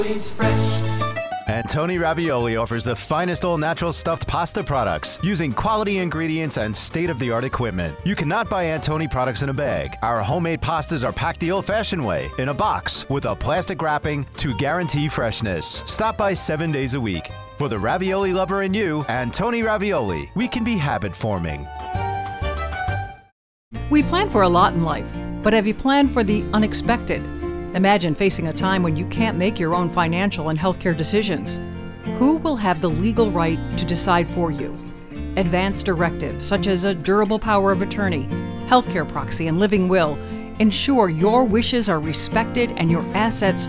Antoni Ravioli offers the finest all-natural stuffed pasta products using quality ingredients and state-of-the-art equipment. You cannot buy Antoni products in a bag. Our homemade pastas are packed the old-fashioned way, in a box with a plastic wrapping to guarantee freshness. Stop by 7 days a week. For the ravioli lover in you, Antoni Ravioli, we can be habit-forming. We plan for a lot in life, but have you planned for the unexpected? Imagine facing a time when you can't make your own financial and healthcare decisions. Who will have the legal right to decide for you? Advanced directives, such as a durable power of attorney, healthcare proxy, and living will, ensure your wishes are respected and your assets